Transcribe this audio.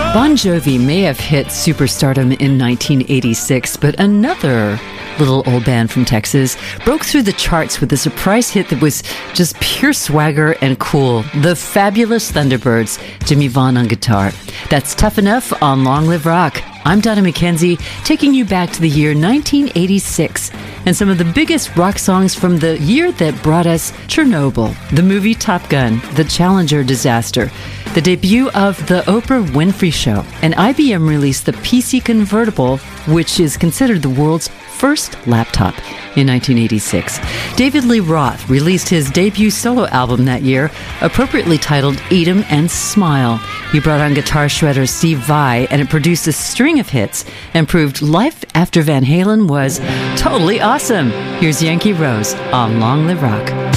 Bon Jovi may have hit superstardom in 1986, but another little old band from Texas broke through the charts with a surprise hit that was just pure swagger and cool. The Fabulous Thunderbirds, Jimmy Vaughn on guitar. That's Tough Enough on Long Live Rock. I'm Donna McKenzie, taking you back to the year 1986 and some of the biggest rock songs from the year that brought us Chernobyl, the movie Top Gun, the Challenger disaster, the debut of the Oprah Winfrey Show, and IBM released the PC Convertible, which is considered the world's first laptop in 1986. David Lee Roth released his debut solo album that year, appropriately titled Eat 'Em and Smile. He brought on guitar shredder Steve Vai, and it produced a string of hits and proved life after Van Halen was totally awesome. Here's Yankee Rose on Long Live Rock.